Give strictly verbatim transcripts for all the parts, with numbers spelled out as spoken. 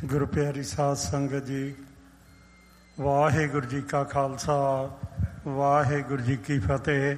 ਗੁਰੂ ਪਿਆਰੀ ਸਾਧ ਸੰਗਤ ਜੀ, ਵਾਹਿਗੁਰੂ ਜੀ ਕਾ ਖਾਲਸਾ, ਵਾਹਿਗੁਰੂ ਜੀ ਕੀ ਫਤਿਹ।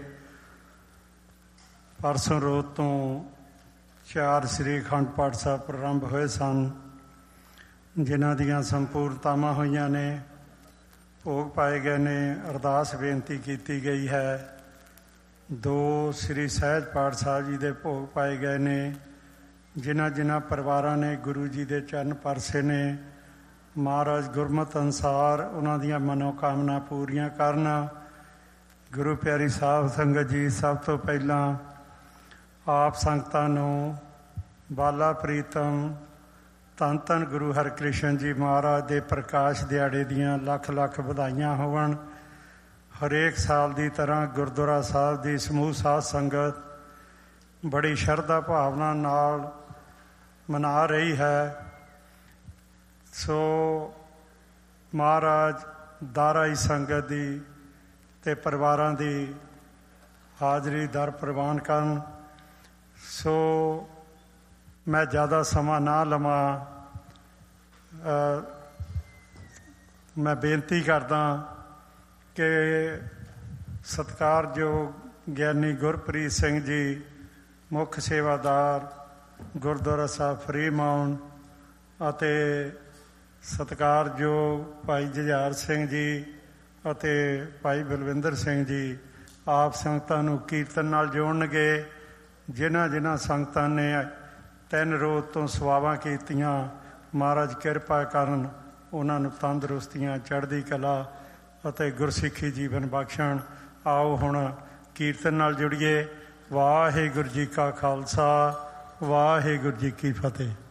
ਪਰਸੋਂ ਰੋਜ਼ ਤੋਂ ਚਾਰ ਸ੍ਰੀ ਅਖੰਡ ਪਾਠ ਸਾਹਿਬ ਪ੍ਰਾਰੰਭ ਹੋਏ ਸਨ, ਜਿਨ੍ਹਾਂ ਦੀਆਂ ਸੰਪੂਰਨਤਾਵਾਂ ਹੋਈਆਂ ਨੇ, ਭੋਗ ਪਾਏ ਗਏ ਨੇ, ਅਰਦਾਸ ਬੇਨਤੀ ਕੀਤੀ ਗਈ ਹੈ। ਦੋ ਸ੍ਰੀ ਸਹਿਜ ਪਾਠ ਸਾਹਿਬ ਜੀ ਦੇ ਭੋਗ ਪਾਏ ਗਏ ਨੇ। ਜਿਨ੍ਹਾਂ ਜਿਨ੍ਹਾਂ ਪਰਿਵਾਰਾਂ ਨੇ ਗੁਰੂ ਜੀ ਦੇ ਚਰਨ ਪਰਸੇ ਨੇ, ਮਹਾਰਾਜ ਗੁਰਮਤਿ ਅਨੁਸਾਰ ਉਹਨਾਂ ਦੀਆਂ ਮਨੋਕਾਮਨਾ ਪੂਰੀਆਂ ਕਰਨ। ਗੁਰੂ ਪਿਆਰੀ ਸਾਧ ਸੰਗਤ ਜੀ, ਸਭ ਤੋਂ ਪਹਿਲਾਂ ਆਪ ਸੰਗਤਾਂ ਨੂੰ ਬਾਲਾ ਪ੍ਰੀਤਮ ਧੰਨ ਧੰਨ ਗੁਰੂ ਹਰਿਕ੍ਰਿਸ਼ਨ ਜੀ ਮਹਾਰਾਜ ਦੇ ਪ੍ਰਕਾਸ਼ ਦਿਹਾੜੇ ਦੀਆਂ ਲੱਖ ਲੱਖ ਵਧਾਈਆਂ ਹੋਵਣ। ਹਰੇਕ ਸਾਲ ਦੀ ਤਰ੍ਹਾਂ ਗੁਰਦੁਆਰਾ ਸਾਹਿਬ ਦੀ ਸਮੂਹ ਸਾਧ ਸੰਗਤ ਬੜੀ ਸ਼ਰਧਾ ਭਾਵਨਾ ਨਾਲ ਮਨਾ ਰਹੀ ਹੈ। ਸੋ ਮਹਾਰਾਜ ਦਾਰਾਈ ਸੰਗਤ ਦੀ ਅਤੇ ਪਰਿਵਾਰਾਂ ਦੀ ਹਾਜ਼ਰੀ ਦਰ ਪ੍ਰਵਾਨ ਕਰਨ। ਸੋ ਮੈਂ ਜ਼ਿਆਦਾ ਸਮਾਂ ਨਾ ਲਵਾਂ, ਮੈਂ ਬੇਨਤੀ ਕਰਦਾ ਕਿ ਸਤਿਕਾਰਯੋਗ ਗਿਆਨੀ ਗੁਰਪ੍ਰੀਤ ਸਿੰਘ ਜੀ, ਮੁੱਖ ਸੇਵਾਦਾਰ ਗੁਰਦੁਆਰਾ ਸਾਹਿਬ ਫਰੀਮਾਊਂਟ, ਅਤੇ ਸਤਿਕਾਰਯੋਗ ਭਾਈ ਜੁਝਾਰ ਸਿੰਘ ਜੀ ਅਤੇ ਭਾਈ ਬਲਵਿੰਦਰ ਸਿੰਘ ਜੀ ਆਪ ਸੰਗਤਾਂ ਨੂੰ ਕੀਰਤਨ ਨਾਲ ਜੋੜਨਗੇ। ਜਿਨ੍ਹਾਂ ਜਿਨ੍ਹਾਂ ਸੰਗਤਾਂ ਨੇ ਤਿੰਨ ਰੋਜ਼ ਤੋਂ ਸੇਵਾਵਾਂ ਕੀਤੀਆਂ, ਮਹਾਰਾਜ ਕਿਰਪਾ ਕਰਨ ਉਹਨਾਂ ਨੂੰ ਤੰਦਰੁਸਤੀਆਂ, ਚੜ੍ਹਦੀ ਕਲਾ ਅਤੇ ਗੁਰਸਿੱਖੀ ਜੀਵਨ ਬਖਸ਼ਣ। ਆਓ ਹੁਣ ਕੀਰਤਨ ਨਾਲ ਜੁੜੀਏ। ਵਾਹਿਗੁਰੂ ਜੀ ਕਾ ਖਾਲਸਾ, ਵਾਹਿਗੁਰੂ ਜੀ ਕੀ ਫਤਿਹ।